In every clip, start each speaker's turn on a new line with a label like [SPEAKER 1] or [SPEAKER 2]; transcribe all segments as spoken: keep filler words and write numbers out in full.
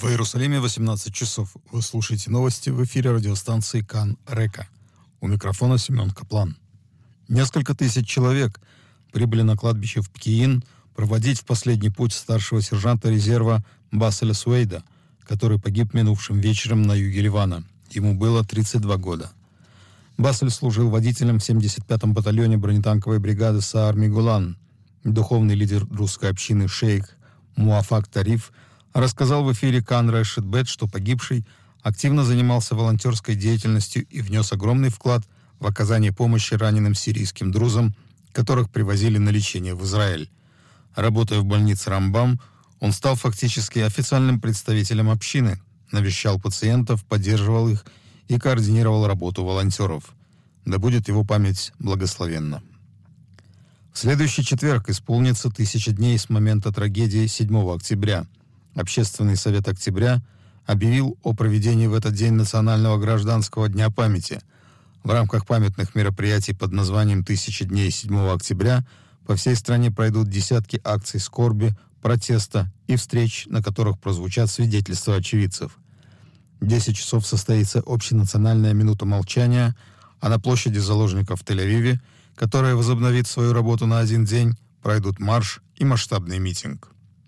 [SPEAKER 1] В Иерусалиме восемнадцать часов. Вы слушаете новости в эфире радиостанции Кан Река. У микрофона Семен Каплан. Несколько тысяч человек прибыли на кладбище в Пкиин проводить в последний путь старшего сержанта резерва Басселя Суэйда, который погиб минувшим вечером на юге Ливана. Ему было тридцать два года. Бассель служил водителем в семьдесят пятом батальоне бронетанковой бригады Саар Мигулан. Духовный лидер русской общины шейх Муафак Тариф рассказал в эфире Кан Решет Бет, что погибший активно занимался волонтерской деятельностью и внес огромный вклад в оказание помощи раненым сирийским друзам, которых привозили на лечение в Израиль. Работая в больнице Рамбам, он стал фактически официальным представителем общины, навещал пациентов, поддерживал их и координировал работу волонтеров. Да будет его память благословенна. В следующий четверг исполнится тысяча дней с момента трагедии седьмого октября. Общественный совет октября объявил о проведении в этот день Национального гражданского дня памяти. В рамках памятных мероприятий под названием «Тысяча дней седьмого октября» по всей стране пройдут десятки акций скорби, протеста и встреч, на которых прозвучат свидетельства очевидцев. В десять часов состоится общенациональная минута молчания, а на площади заложников в Тель-Авиве, которая возобновит свою работу на один день, пройдут марш и масштабный митинг.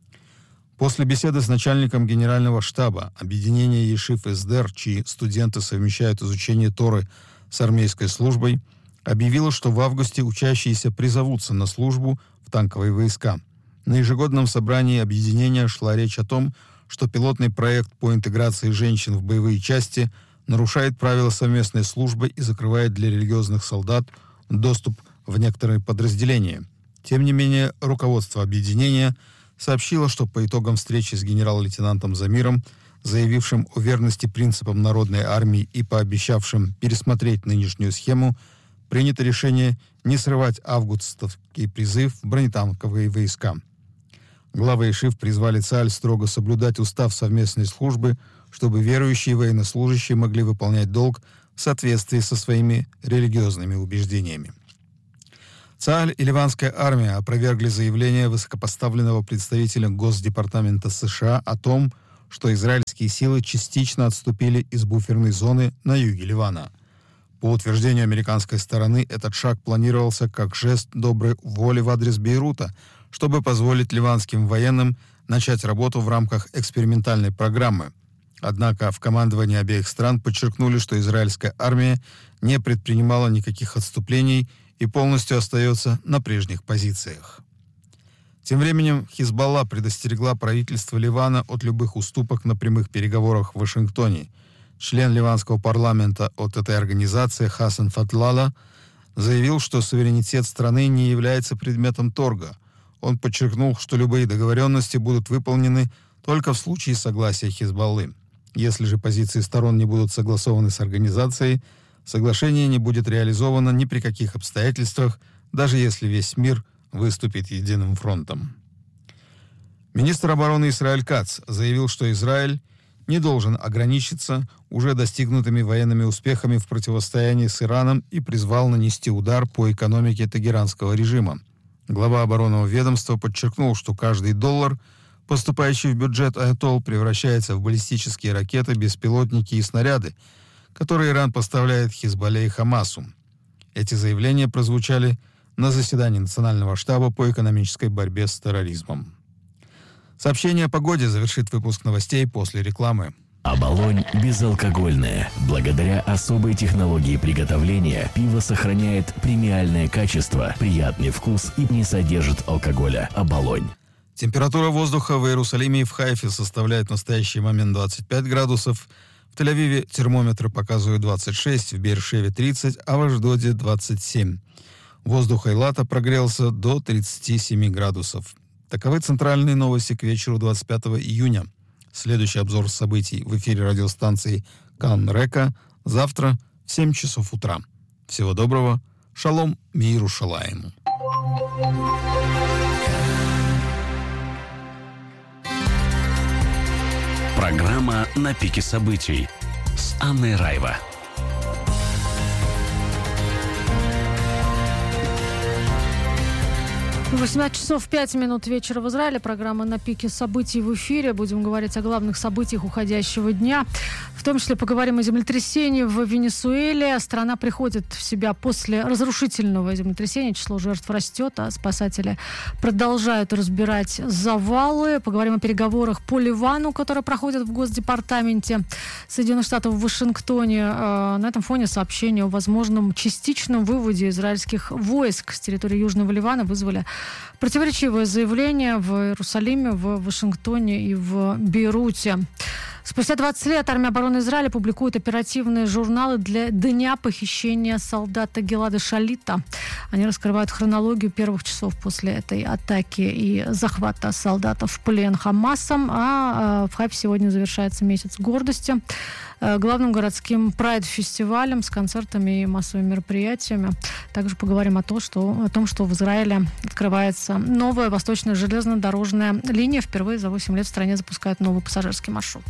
[SPEAKER 1] После беседы с начальником генерального штаба объединения Ешив Эсдер, чьи студенты совмещают изучение Торы с армейской службой, объявила, что в августе учащиеся призовутся на службу в танковые войска. На ежегодном собрании объединения шла речь о том, что пилотный проект по интеграции женщин в боевые части нарушает правила совместной службы и закрывает для религиозных солдат доступ в некоторые подразделения. Тем не менее, руководство объединения сообщило, что по итогам встречи с генерал-лейтенантом Замиром, заявившим о верности принципам народной армии и пообещавшим пересмотреть нынешнюю схему, принято решение не срывать августовский призыв в бронетанковые войска. Главы Ешив призвали ЦАЛЬ строго соблюдать устав совместной службы, чтобы верующие военнослужащие могли выполнять долг в соответствии со своими религиозными убеждениями. ЦАЛЬ и ливанская армия опровергли заявление высокопоставленного представителя Госдепартамента США о том, что израильские силы частично отступили из буферной зоны на юге Ливана. По утверждению американской стороны, этот шаг планировался как жест доброй воли в адрес Бейрута, чтобы позволить ливанским военным начать работу в рамках экспериментальной программы. Однако в командовании обеих стран подчеркнули, что израильская армия не предпринимала никаких отступлений и полностью остается на прежних позициях. Тем временем Хизбалла предостерегла правительство Ливана от любых уступок на прямых переговорах в Вашингтоне. Член ливанского парламента от этой организации Хасан Фатлала заявил, что суверенитет страны не является предметом торга. Он подчеркнул, что любые договоренности будут выполнены только в случае согласия Хизбаллы. Если же позиции сторон не будут согласованы с организацией, соглашение не будет реализовано ни при каких обстоятельствах, даже если весь мир выступит единым фронтом. Министр обороны Исраэль Кац заявил, что Израиль не должен ограничиться уже достигнутыми военными успехами в противостоянии с Ираном и призвал нанести удар по экономике тегеранского режима. Глава оборонного ведомства подчеркнул, что каждый доллар, поступающий в бюджет Аятолл, превращается в баллистические ракеты, беспилотники и снаряды, которые Иран поставляет Хизбалле и Хамасу. Эти заявления прозвучали на заседании Национального штаба по экономической борьбе с терроризмом. Сообщение о погоде завершит выпуск новостей после рекламы.
[SPEAKER 2] Оболонь безалкогольное. Благодаря особой технологии приготовления пиво сохраняет премиальное качество, приятный вкус и не содержит алкоголя. Оболонь.
[SPEAKER 1] Температура воздуха в Иерусалиме и в Хайфе составляет в настоящий момент двадцать пять градусов. В Тель-Авиве термометры показывают двадцать шесть, в Беэр-Шеве тридцать, а в Ашдоде двадцать семь. Воздух Эйлата прогрелся до тридцати семи градусов. Таковы центральные новости к вечеру двадцать пятого июня. Следующий обзор событий в эфире радиостанции Кан Река завтра в семь часов утра. Всего доброго. Шалом Миирушалаиму.
[SPEAKER 2] Программа «На пике событий» с Анной Райва.
[SPEAKER 3] восемнадцать часов пять минут вечера в Израиле. Программа «На пике событий» в эфире. Будем говорить о главных событиях уходящего дня. В том числе поговорим о землетрясении в Венесуэле. Страна приходит в себя после разрушительного землетрясения. Число жертв растет, а спасатели продолжают разбирать завалы. Поговорим о переговорах по Ливану, которые проходят в Госдепартаменте Соединенных Штатов в Вашингтоне. На этом фоне сообщение о возможном частичном выводе израильских войск с территории Южного Ливана вызвали противоречивое заявление в Иерусалиме, в Вашингтоне и в Бейруте. Спустя двадцать лет армия обороны Израиля публикует оперативные журналы для дня похищения солдата Гилада Шалита. Они раскрывают хронологию первых часов после этой атаки и захвата солдата в плен Хамасом. А в Хайфе сегодня завершается месяц гордости главным городским прайд-фестивалем с концертами и массовыми мероприятиями. Также поговорим о том, что, о том, что в Израиле открывается новая восточная железнодорожная линия. Впервые за восемь лет в стране запускают новый пассажирский маршрут.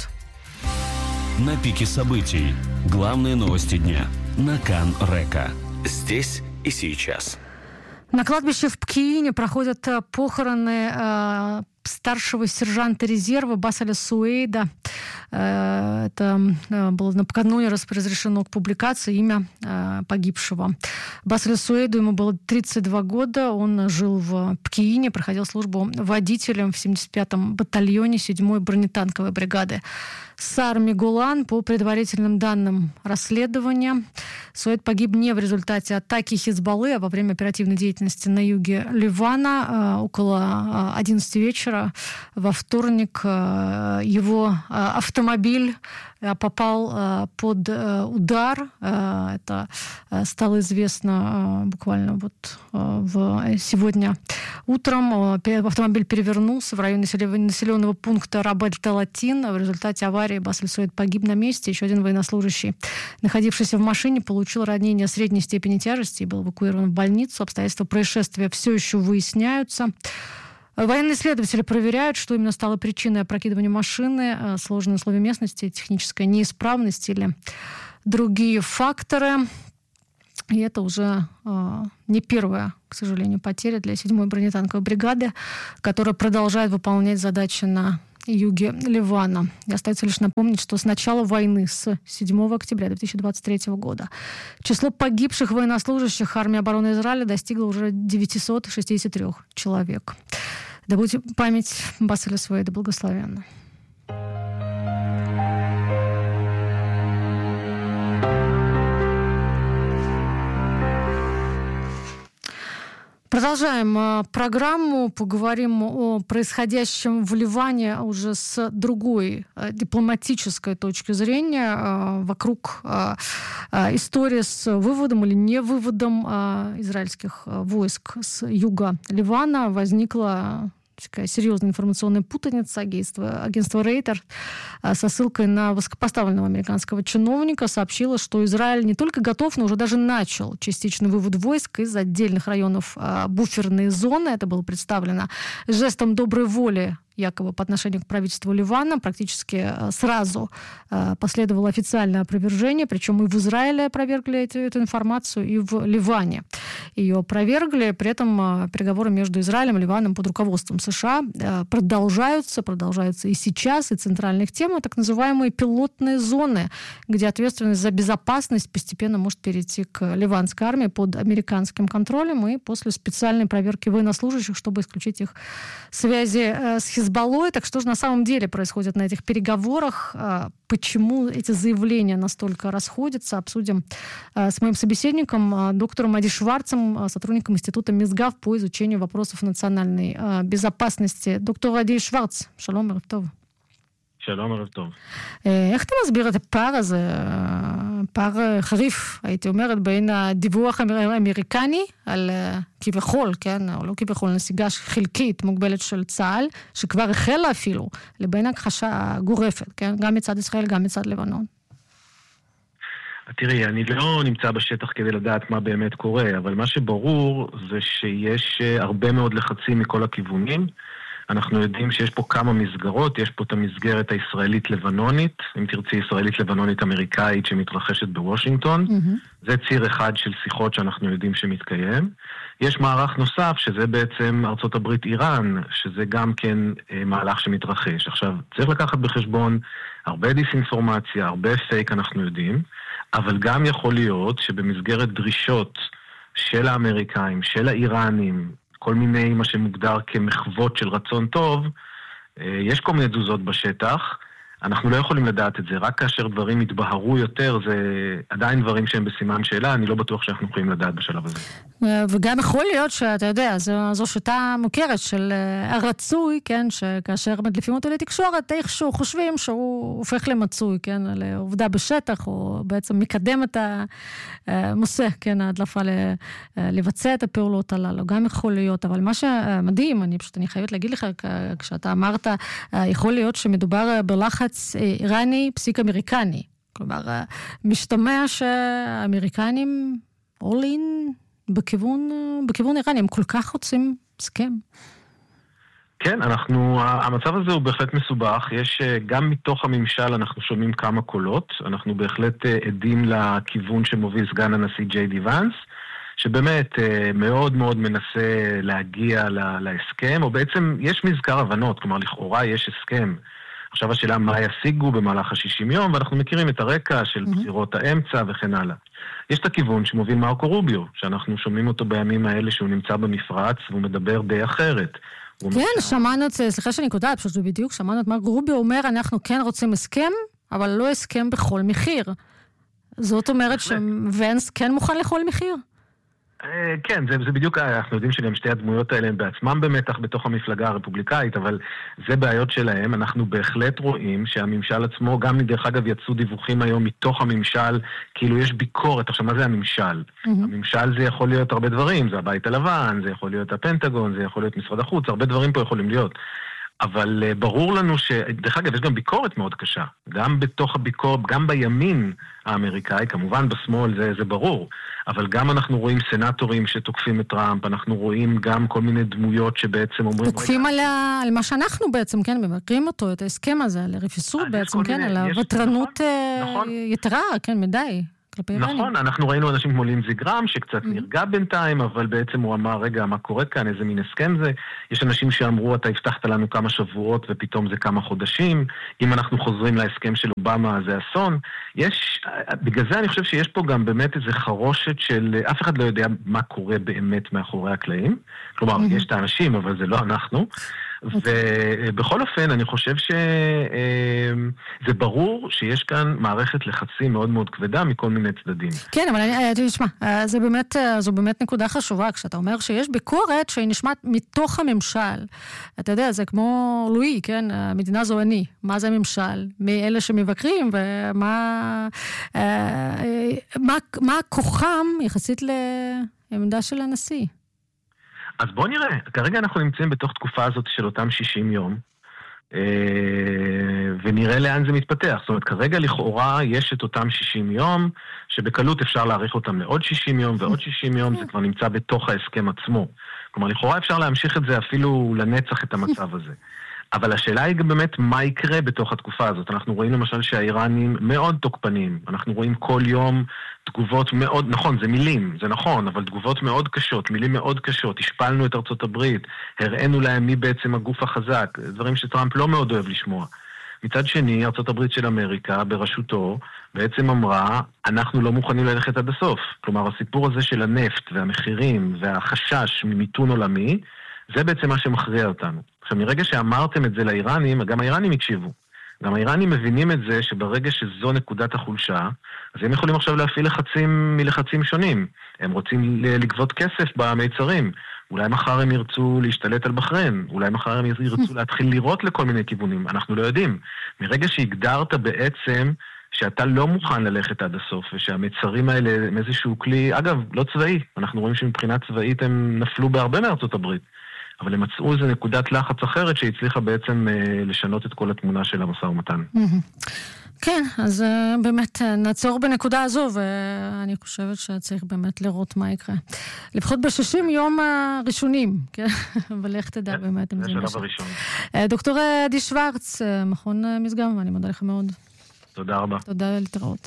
[SPEAKER 2] На пике событий. Главные новости дня. На Кан Река. Здесь и сейчас.
[SPEAKER 3] На кладбище в Пкиине проходят похороны э, старшего сержанта резерва Басаля Суэйда. Э, это э, было накануне разрешено к публикации имя э, погибшего. Басалю Суэйду, ему было тридцать два года. Он жил в Пкиине, проходил службу водителем в семьдесят пятом батальоне седьмой бронетанковой бригады Сар Мигулан. По предварительным данным расследования, Суэйд погиб не в результате атаки Хизбаллы, а во время оперативной деятельности на юге Ливана. Около одиннадцати вечера во вторник его автомобиль попал под удар. Это стало известно буквально вот в сегодня утром. Автомобиль перевернулся в районе населенного пункта Рабель-Талатин. В результате аварии Басаль Суэйд погиб на месте. Еще один военнослужащий, находившийся в машине, получил ранение средней степени тяжести и был эвакуирован в больницу. Обстоятельства происшествия все еще выясняются. Военные следователи проверяют, что именно стало причиной опрокидывания машины, сложные условия местности, техническая неисправность или другие факторы. И это уже э, не первая, к сожалению, потеря для седьмой бронетанковой бригады, которая продолжает выполнять задачи на юге Ливана. И остается лишь напомнить, что с начала войны, с седьмого октября две тысячи двадцать третьего года, число погибших военнослужащих армии обороны Израиля достигло уже девятьсот шестьдесят три человек. Да будет память Басаля Суэйда благословенна. Продолжаем э, программу, поговорим о происходящем в Ливане уже с другой э, дипломатической точки зрения. Э, вокруг э, э, истории с выводом или не выводом э, израильских э, войск с юга Ливана возникла такая серьезная информационная путаница. Агентство, агентство Рейтер со ссылкой на высокопоставленного американского чиновника сообщило, что Израиль не только готов, но уже даже начал частичный вывод войск из отдельных районов а, буферной зоны. Это было представлено жестом доброй воли якобы по отношению к правительству Ливана. Практически сразу э, последовало официальное опровержение, причем и в Израиле опровергли эту, эту информацию, и в Ливане ее опровергли. При этом э, переговоры между Израилем и Ливаном под руководством США э, продолжаются, продолжаются и сейчас, и центральных тем, так называемые пилотные зоны, где ответственность за безопасность постепенно может перейти к ливанской армии под американским контролем и после специальной проверки военнослужащих, чтобы исключить их связи э, с Хизбаллой. Хизбаллой. Так что же на самом деле происходит на этих переговорах? Почему эти заявления настолько расходятся? Обсудим с моим собеседником, доктором Ади Шварцем, сотрудником Института Мисгав по изучению вопросов национальной безопасности. Доктор Ади Шварц, шалом, ערב טוב.
[SPEAKER 4] שלום, ערב טוב.
[SPEAKER 3] איך אתה מסביר את הפער הזה, פער חריף, הייתי אומרת, בין הדיווח האמריקני על כביכול, כן, או לא כביכול, נסיגה חלקית מוגבלת של צה"ל, שכבר החלה אפילו, לבין הכחשה גורפת, כן, גם מצד ישראל, גם מצד לבנון.
[SPEAKER 4] תראי, אני לא נמצא בשטח כדי לדעת מה באמת קורה, אבל מה שברור זה שיש הרבה מאוד לחצים מכל הכיוונים, אנחנו יודעים שיש פה כמה מסגרות, יש פה את המסגרת הישראלית-לבנונית, אם תרצי ישראלית-לבנונית-אמריקאית שמתרחשת בוושינגטון, mm-hmm. זה ציר אחד של שיחות שאנחנו יודעים שמתקיים. יש מערך נוסף שזה בעצם ארצות הברית איראן, שזה גם כן אה, מהלך שמתרחש. עכשיו, צריך לקחת בחשבון הרבה דיסאינפורמציה, הרבה פייק אנחנו יודעים, אבל גם יכול להיות שבמסגרת דרישות של האמריקאים, של האיראנים, כל מיני מה שמוגדר כמחוות של רצון טוב, יש כל מיני תזוזות בשטח, אנחנו לא יכולים לדעת את זה, רק כאשר דברים יתבהרו יותר, זה עדיין דברים שהם בסימן שאלה, אני לא בטוח שאנחנו יכולים לדעת בשלב הזה.
[SPEAKER 3] וגם יכול להיות שאתה יודע, זו, זו שיטה מוכרת של הרצוי, כן, שכאשר מדליפים אותו לתקשורת, איכשהו חושבים שהוא הופך למצוי, כן, לעובדה בשטח, או בעצם מקדם את המושא, כן, ההדלפה לבצע את הפעולות הללו, גם יכול להיות, אבל מה שמדהים, אני פשוט, אני חייבת להגיד לך, כשאתה אמרת, יכול להיות שמדובר בלחץ איראני, פסיק אמריקני, כלומר, משתמע שהאמריקנים all in בכיוון, בכיוון איראני, הם כל כך רוצים הסכם.
[SPEAKER 4] כן, אנחנו, המצב הזה הוא בהחלט מסובך, יש גם מתוך הממשל אנחנו שומעים כמה קולות, אנחנו בהחלט עדים לכיוון שמוביל סגן הנשיא ג'יי די ואנס, שבאמת מאוד מאוד מנסה להגיע להסכם, או בעצם יש מזכר הבנות, כלומר לכאורה יש הסכם. עכשיו השאלה מה ישיגו במהלך ה-שישים יום, ואנחנו מכירים את הרקע של בחירות האמצע וכן הלאה. יש את הכיוון שמוביל מרקו רוביו, שאנחנו שומעים אותו בימים האלה שהוא נמצא במפרץ, והוא מדבר די אחרת.
[SPEAKER 3] כן, שמענו את זה, סליחה שאני קודעת, פשוט בדיוק, שמענו את מרקו רוביו אומר, אנחנו כן רוצים הסכם, אבל לא הסכם בכל מחיר. זאת אומרת שוונס כן מוכן לכל מחיר?
[SPEAKER 4] כן, זה, זה בדיוק, אנחנו יודעים שגם שתי הדמויות האלה הם בעצמם במתח בתוך המפלגה הרפובליקאית, אבל זה בעיות שלהם. אנחנו בהחלט רואים שהממשל עצמו, גם דרך אגב יצאו דיווחים היום מתוך הממשל, כאילו יש ביקורת. עכשיו, מה זה הממשל? Mm-hmm. הממשל זה יכול להיות הרבה דברים, זה הבית הלבן, זה יכול להיות הפנטגון, זה יכול להיות משרד החוץ, הרבה דברים פה יכולים להיות. אבל uh, ברור לנו ש... דרך אגב, יש גם ביקורת מאוד קשה. גם בתוך הביקורת, גם בימין האמריקאי, כמובן בשמאל זה, זה ברור, אבל גם אנחנו רואים סנטורים שתוקפים את טראמפ, אנחנו רואים גם כל מיני דמויות שבעצם אומרים...
[SPEAKER 3] תוקפים על, ה... על מה שאנחנו בעצם, כן, מבקרים אותו, את ההסכם הזה, על הרפיסות בעצם, כן, מיני, על הוותרנות נכון, נכון. יתרה, כן, מדי.
[SPEAKER 4] נכון, אנחנו ראינו אנשים כמו לינזי גרם שקצת נרגע בינתיים, אבל בעצם הוא אמר, רגע, מה קורה כאן, איזה מין הסכם זה? יש אנשים שאמרו, אתה הבטחת לנו כמה שבועות ופתאום זה כמה חודשים, אם אנחנו חוזרים להסכם של אובמה זה אסון. יש, בגלל זה אני חושב שיש פה גם באמת איזה חרושת של, אף אחד לא יודע מה קורה באמת מאחורי הקלעים, כלומר, יש את האנשים, אבל זה לא אנחנו. ובכל אופן, אני חושב שזה ברור שיש כאן מערכת לחצים מאוד מאוד כבדה מכל מיני צדדים.
[SPEAKER 3] כן, אבל תשמע, זה באמת, זו באמת נקודה חשובה, כשאתה אומר שיש ביקורת שהיא נשמעת מתוך הממשל. אתה יודע, זה כמו לואי, כן? המדינה זו אני. מה זה הממשל? מאלה שמבקרים, ומה מה, מה כוחם יחסית לעמדה של הנשיא?
[SPEAKER 4] אז בואו נראה, כרגע אנחנו נמצאים בתוך תקופה הזאת של אותם שישים יום, ונראה לאן זה מתפתח. זאת אומרת, כרגע לכאורה יש את אותם שישים יום, שבקלות אפשר להאריך אותם לעוד שישים יום, ועוד שישים יום זה כבר נמצא בתוך ההסכם עצמו. כלומר, לכאורה אפשר להמשיך את זה אפילו לנצח את המצב הזה. אבל השאלה היא גם באמת מה יקרה בתוך התקופה הזאת. אנחנו רואים למשל שהאיראנים מאוד תוקפנים. אנחנו רואים כל יום תגובות מאוד, נכון, זה מילים, זה נכון, אבל תגובות מאוד קשות, מילים מאוד קשות. השפלנו את ארצות הברית, הראינו להם מי בעצם הגוף החזק, דברים שטראמפ לא מאוד אוהב לשמוע. מצד שני, ארצות הברית של אמריקה, בראשותו, בעצם אמרה, אנחנו לא מוכנים ללכת עד הסוף. כלומר, הסיפור הזה של הנפט והמחירים והחשש ממיתון עולמי, זה בעצם מה שמכריע אותנו. עכשיו, מרגע שאמרתם את זה לאיראנים, גם האיראנים הקשיבו. גם האיראנים מבינים את זה שברגע שזו נקודת החולשה, אז הם יכולים עכשיו להפעיל לחצים מלחצים שונים. הם רוצים לגבות כסף במיצרים. אולי מחר הם ירצו להשתלט על בחריין. אולי מחר הם ירצו להתחיל לראות לכל מיני כיוונים. אנחנו לא יודעים. מרגע שהגדרת בעצם שאתה לא מוכן ללכת עד הסוף, ושהמצרים האלה הם איזשהו כלי, אגב, לא צבאי. אנחנו רואים שמבחינה צבאית הם נפלו בהרבה מארצות הברית. אבל הם מצאו איזו נקודת לחץ אחרת שהצליחה בעצם לשנות את כל התמונה של המשא ומתן.
[SPEAKER 3] כן, אז באמת נעצור בנקודה הזו, ואני חושבת שצריך באמת לראות מה יקרה. לפחות ב-שישים יום הראשונים, כן? ולך תדע באמת אם
[SPEAKER 4] זה
[SPEAKER 3] זה
[SPEAKER 4] השלב הראשון.
[SPEAKER 3] דוקטור עדי שוורץ, מכון משגב, ואני מודה לך מאוד.
[SPEAKER 4] Туда раба.
[SPEAKER 3] Туда литерат.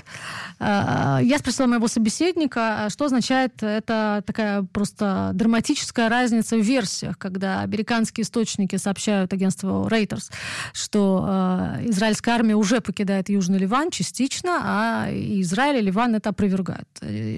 [SPEAKER 3] Я спросила моего собеседника, что означает это такая просто драматическая разница в версиях, когда американские источники сообщают агентству Reuters, что израильская армия уже покидает Южный Ливан частично, а Израиль и Ливан это опровергают.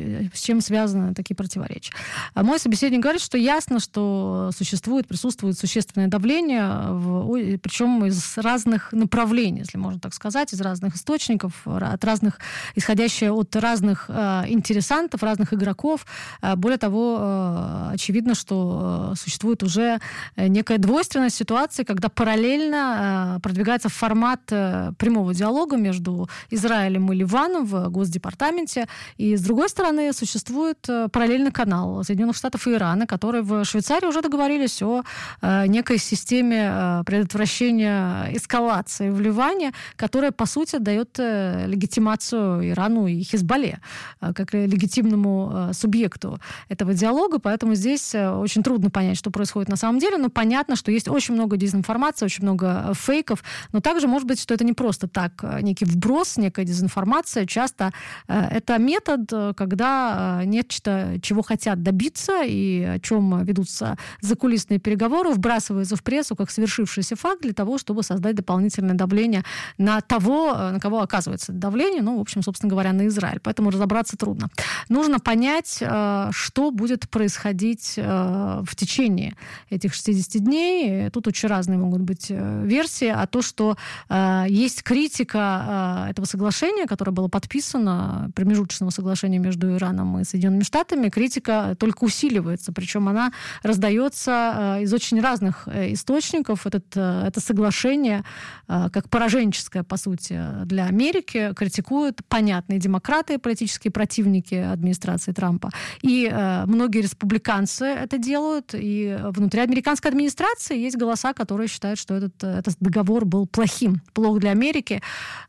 [SPEAKER 3] С чем связаны такие противоречия? А мой собеседник говорит, что ясно, что существует, присутствует существенное давление, в, причем из разных направлений, если можно так сказать, из разных источников, от разных, исходящие от разных э, интересантов, разных игроков. Э, более того, э, очевидно, что э, существует уже некая двойственность ситуации, когда параллельно э, продвигается формат э, прямого диалога между Израилем и Ливаном в Госдепартаменте, и, с другой стороны, существует э, параллельный канал Соединенных Штатов и Ирана, которые в Швейцарии уже договорились о э, некой системе э, предотвращения эскалации в Ливане, которая, по сути, дает легитимацию Ирану и Хизбалле как легитимному субъекту этого диалога, поэтому здесь очень трудно понять, что происходит на самом деле, но понятно, что есть очень много дезинформации, очень много фейков, но также может быть, что это не просто так, некий вброс, некая дезинформация, часто это метод, когда нечто, чего хотят добиться и о чем ведутся закулисные переговоры, вбрасывается в прессу как свершившийся факт для того, чтобы создать дополнительное давление на того, на кого оказывается давление, ну, в общем, собственно говоря, на Израиль. Поэтому разобраться трудно. Нужно понять, что будет происходить в течение этих шестидесяти дней. Тут очень разные могут быть версии. А то, что есть критика этого соглашения, которое было подписано, промежуточного соглашения между Ираном и Соединенными Штатами, критика только усиливается. Причем она раздается из очень разных источников. Этот, это соглашение, как пораженческое, по сути, для Америки, критикуют понятные демократы, политические противники администрации Трампа. И э, многие республиканцы это делают. И внутри американской администрации есть голоса, которые считают, что этот, этот договор был плохим, плох для Америки.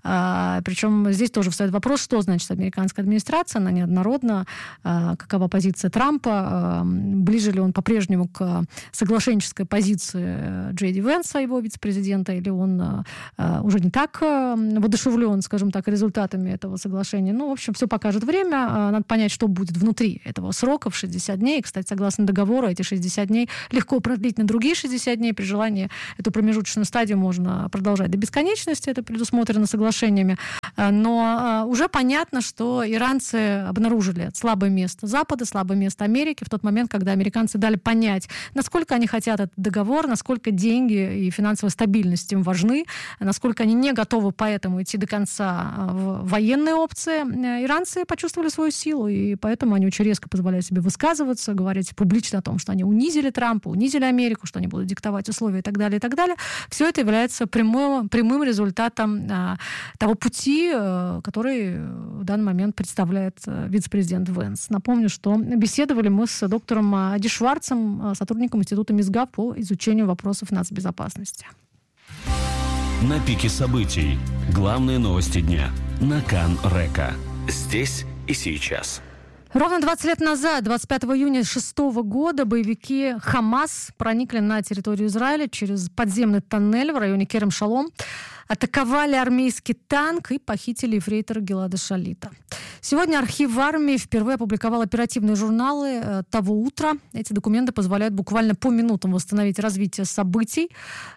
[SPEAKER 3] Э, причем здесь тоже встает вопрос, что значит американская администрация, она неоднородна, э, какова позиция Трампа, э, ближе ли он по-прежнему к соглашенческой позиции Джей Ди Венса, его вице-президента, или он э, уже не так э, воодушевлен, скажем так, результатами этого соглашения. Ну, в общем, все покажет время. Надо понять, что будет внутри этого срока в шестьдесят дней. Кстати, согласно договору, эти шестьдесят дней легко продлить на другие шестьдесят дней. При желании эту промежуточную стадию можно продолжать до бесконечности. Это предусмотрено соглашениями. Но уже понятно, что иранцы обнаружили слабое место Запада, слабое место Америки в тот момент, когда американцы дали понять, насколько они хотят этот договор, насколько деньги и финансовая стабильность им важны, насколько они не готовы поэтому идти до конца в военные опции. Иранцы почувствовали свою силу, и поэтому они очень резко позволяют себе высказываться, говорить публично о том, что они унизили Трампа, унизили Америку, что они будут диктовать условия и так далее, и так далее. Все это является прямым, прямым результатом а, того пути, а, который в данный момент представляет а, вице-президент Венс. Напомню, что беседовали мы с доктором Ади Шварцем, сотрудником Института Мизгав по изучению вопросов нацбезопасности.
[SPEAKER 2] На пике событий. Главные новости дня. На Кан Река. Здесь и сейчас.
[SPEAKER 3] Ровно двадцать лет назад, двадцать пятого июня две тысячи шестого года, боевики Хамас проникли на территорию Израиля через подземный тоннель в районе Керем-Шалом, атаковали армейский танк и похитили ефрейтора Гилада Шалита. Сегодня архив армии впервые опубликовал оперативные журналы э, того утра. Эти документы позволяют буквально по минутам восстановить развитие событий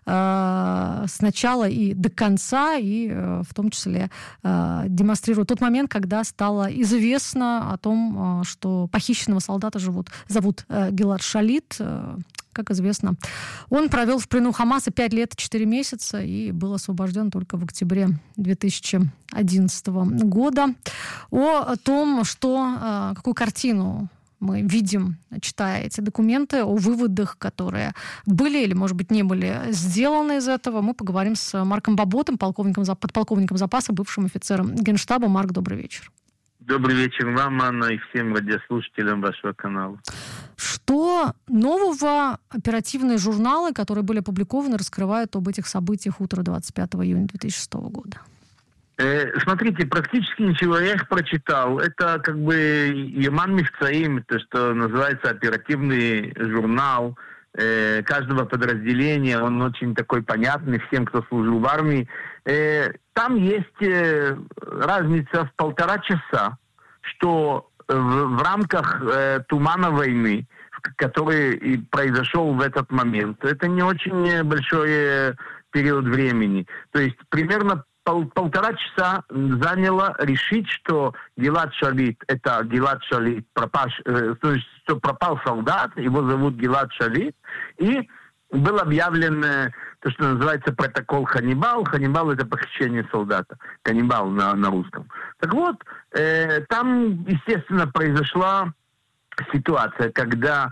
[SPEAKER 3] э, с начала и до конца, и э, в том числе э, демонстрируют тот момент, когда стало известно о том, э, что похищенного солдата живут, зовут э, Гилад Шалит. Э, Как известно, он провел в плену Хамаса пять лет и четыре месяца и был освобожден только в октябре две тысячи одиннадцатого года. О том, что, какую картину мы видим, читая эти документы, о выводах, которые были или, может быть, не были сделаны из этого, мы поговорим с Марком Баботом, полковником, подполковником запаса, бывшим офицером Генштаба. Марк, добрый вечер.
[SPEAKER 5] Добрый вечер вам, Анна, и всем радиослушателям вашего канала.
[SPEAKER 3] Что нового оперативные журналы, которые были опубликованы, раскрывают об этих событиях утра двадцать пятого июня две тысячи шестого года?
[SPEAKER 5] Э, смотрите, практически ничего. Я их прочитал. Это как бы Яман Мифцаим, то, что называется оперативный журнал э, каждого подразделения. Он очень такой понятный всем, кто служил в армии. Э, там есть э, разница в полтора часа, что в, в рамках э, тумана войны, который и произошел в этот момент, это не очень большой э, период времени. То есть примерно пол, полтора часа заняло решить, что Гилад Шалит, это Гилад Шалит, пропаш, э, то есть что пропал солдат, его зовут Гилад Шалит, и был объявлен э, то, что называется протокол Ханнибал. Ханнибал — это похищение солдата. Каннибал на, на русском. Так вот, э, там, естественно, произошла ситуация, когда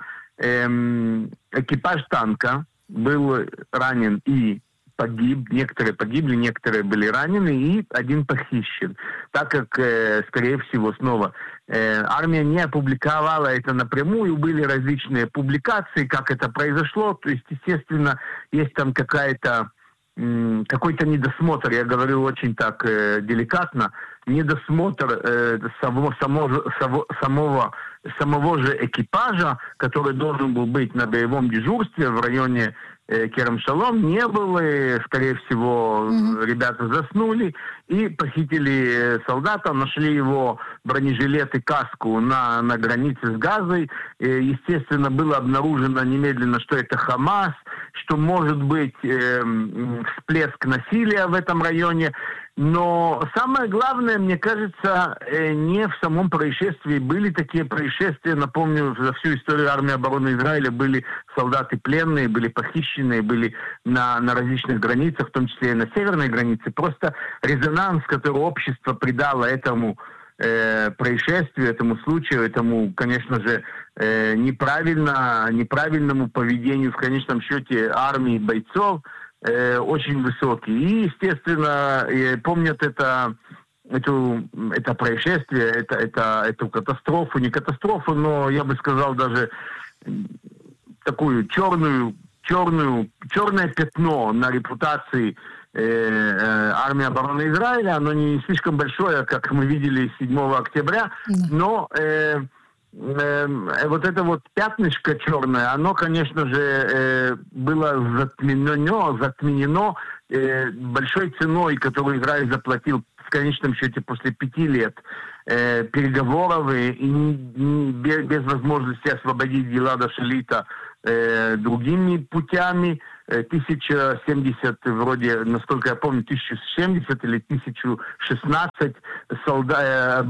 [SPEAKER 5] эм, экипаж танка был ранен и погиб, некоторые погибли, некоторые были ранены, и один похищен. Так как, э, скорее всего, снова э, армия не опубликовала это напрямую, были различные публикации, как это произошло, то есть, естественно, есть там какая-то м, какой-то недосмотр, я говорю очень так э, деликатно, недосмотр э, само, само, само, самого, самого же экипажа, который должен был быть на боевом дежурстве в районе э, Керем-Шалом, не был, и, скорее всего, mm-hmm. ребята заснули и похитили солдата, нашли его бронежилет и каску на, на границе с Газой. Э, естественно, было обнаружено немедленно, что это Хамас, что может быть э, всплеск насилия в этом районе. Но самое главное, мне кажется, не в самом происшествии. Были такие происшествия, напомню, за всю историю армии обороны Израиля были солдаты пленные, были похищенные, были на, на различных границах, в том числе и на северной границе. Просто резонанс, который общество придало этому э, происшествию, этому случаю, этому, конечно же, э, неправильно, неправильному поведению в конечном счете армии бойцов, очень высокий. И, естественно, помнят это, эту, это происшествие, это, это, эту катастрофу, не катастрофу, но, я бы сказал, даже такую черную, черную, черное пятно на репутации э, э, армии обороны Израиля. Оно не слишком большое, как мы видели седьмого октября, но... Э, вот это вот пятнышко черное, оно, конечно же, э, было затменено, затменено э, большой ценой, которую Израиль заплатил в конечном счете после пяти лет э, переговоров и, и не, без, без возможности освободить Гилада Шалита э, другими путями. тысяча семьдесят, вроде, насколько я помню, тысяча семьдесят или тысяча шестнадцать солдат...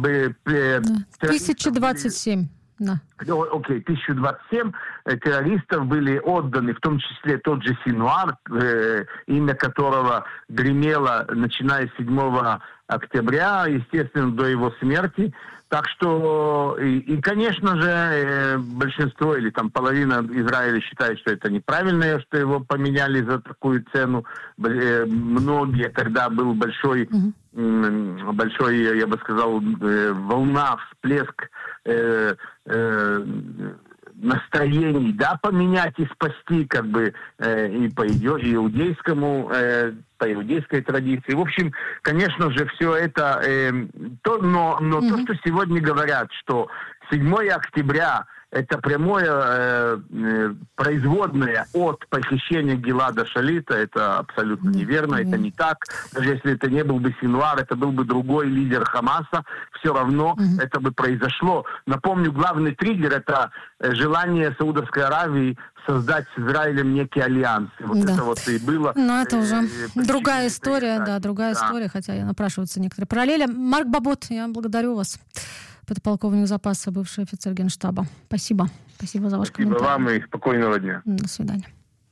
[SPEAKER 3] тысяча двадцать семь. Да.
[SPEAKER 5] Окей, okay, тысяча двадцать семь террористов были отданы, в том числе тот же Синуар, э, имя которого гремело, начиная с седьмого октября, естественно, до его смерти. Так что, и, и конечно же, э, большинство или там половина Израиля считает, что это неправильно, что его поменяли за такую цену. Э, многие, тогда был большой, mm-hmm. э, большой, я бы сказал, э, волна, всплеск э, э, настроений, да, поменять и спасти, как бы, э, и по иудейскому, э, по иудейской традиции. В общем, конечно же, все это, э, то, но, но mm-hmm. то, что сегодня говорят, что седьмого октября это прямое э, э, производное от похищения Гилада Шалита, это абсолютно mm-hmm. неверно, mm-hmm. это не так. Даже если это не был бы Синуар, это был бы другой лидер Хамаса, все равно mm-hmm. это бы произошло. Напомню, главный триггер — это желание Саудовской Аравии создать с Израилем некий альянс. Вот
[SPEAKER 3] да.
[SPEAKER 5] это вот и было.
[SPEAKER 3] Но это уже
[SPEAKER 5] э,
[SPEAKER 3] другая история, да, другая
[SPEAKER 5] да.
[SPEAKER 3] история, хотя напрашиваются некоторые параллели. Марк Бабот, я благодарю вас. Подполковник запаса, бывший офицер Генштаба. Спасибо. Спасибо за ваш
[SPEAKER 5] Спасибо
[SPEAKER 3] комментарий.
[SPEAKER 5] вам и спокойного дня.
[SPEAKER 3] До свидания.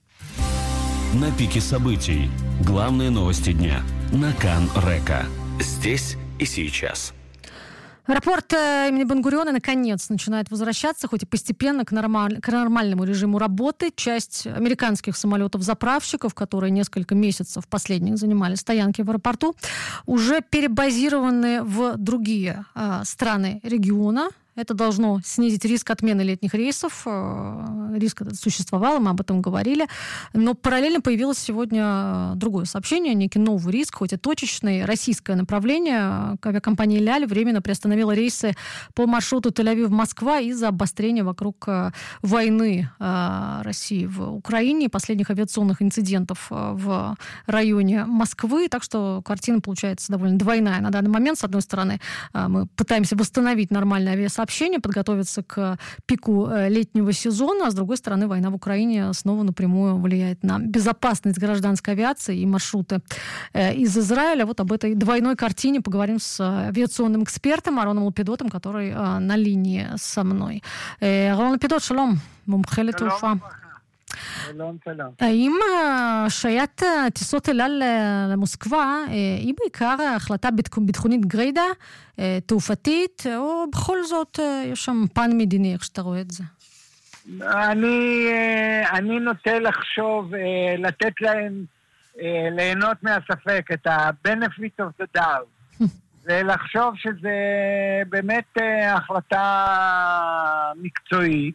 [SPEAKER 2] На пике событий. Главные новости дня. На Кан Река. Здесь и сейчас.
[SPEAKER 3] Аэропорт имени Бен-Гуриона наконец начинает возвращаться, хоть и постепенно, к, нормаль... к нормальному режиму работы. Часть американских самолетов-заправщиков, которые несколько месяцев последних занимали стоянки в аэропорту, уже перебазированы в другие э, страны региона. Это должно снизить риск отмены летних рейсов. Риск этот существовал, мы об этом говорили. Но параллельно появилось сегодня другое сообщение, некий новый риск, хоть и точечный. Российское направление авиакомпании «Ляль» временно приостановила рейсы по маршруту Тель-Авив-Москва из-за обострения вокруг войны России в Украине и последних авиационных инцидентов в районе Москвы. Так что картина получается довольно двойная на данный момент. С одной стороны, мы пытаемся восстановить нормальное авиасообщение, подготовиться к пику летнего сезона, а с другой стороны, война в Украине снова напрямую влияет на безопасность гражданской авиации и маршруты из Израиля. Вот об этой двойной картине поговорим с авиационным экспертом Ароном Лапидотом, который на линии со мной. Арон Лапидот, шалом, מומחה לתעופה.
[SPEAKER 6] שלום, שלום.
[SPEAKER 3] האם השעיית טיסות אל על למוסקבה היא בעיקר החלטה ביטחונית גרידא, תעופתית, או בכל זאת יש שם פן מדיני, איך שאתה רואה את זה?
[SPEAKER 6] אני, אני נוטה לחשוב, לתת להם ליהנות מהספק, את ה-benefit of the doubt, ולחשוב שזה באמת החלטה מקצועית,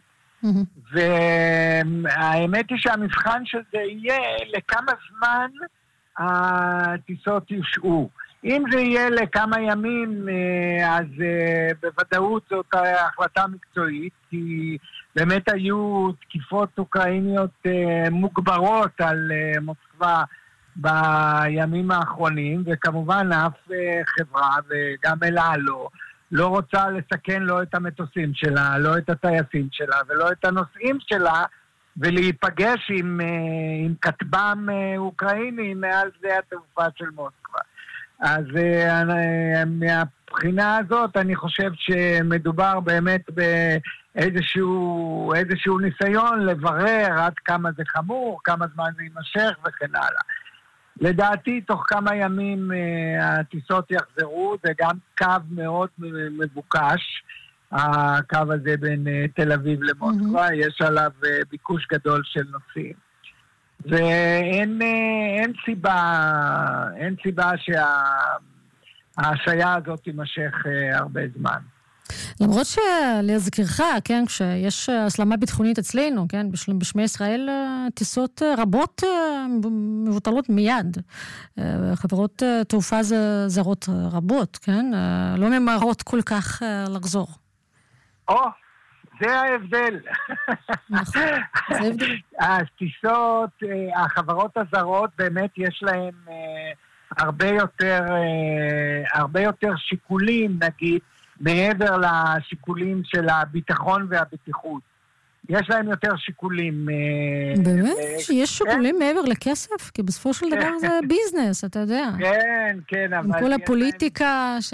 [SPEAKER 6] והאמת היא שהמבחן של זה יהיה לכמה זמן הטיסות יושעו. אם זה יהיה לכמה ימים, אז בוודאות זאת החלטה מקצועית, כי באמת היו תקיפות אוקראיניות מוגברות על מוסקבה בימים האחרונים, וכמובן אף חברה וגם אל על לא. לא רוצה לסכן לא את המטוסים שלה, לא את הטייסים שלה ולא את הנוסעים שלה, ולהיפגש עם, עם כטב"ם אוקראיני מעל שדה התעופה של מוסקבה. אז מהבחינה הזאת אני חושב שמדובר באמת באיזשהו איזשהו ניסיון לברר עד כמה זה חמור, כמה זמן זה יימשך וכן הלאה. לדעתי, תוך כמה ימים הטיסות יחזרו, זה גם קו מאוד מבוקש, הקו הזה בין תל אביב למוסקבה, mm-hmm. יש עליו ביקוש גדול של נוסעים. ואין אין סיבה, אין סיבה שההשעיה הזאת תימשך הרבה זמן.
[SPEAKER 3] למרות שלהזכירך, כן, כשיש הסלמה ביטחונית אצלנו, כן, בשמי ישראל טיסות רבות מבוטלות מיד. חברות תעופה זרות רבות, כן, לא ממהרות כל כך לחזור.
[SPEAKER 6] או, זה ההבדל.
[SPEAKER 3] נכון, זה ההבדל.
[SPEAKER 6] הטיסות, החברות הזרות באמת יש להן הרבה יותר, הרבה יותר שיקולים, נגיד, מעבר לשיקולים של הביטחון והבטיחות. יש להם יותר שיקולים.
[SPEAKER 3] באמת? יש שיקולים מעבר לכסף? כי בסופו של דבר זה ביזנס, אתה יודע.
[SPEAKER 6] כן, כן.
[SPEAKER 3] עם כל הפוליטיקה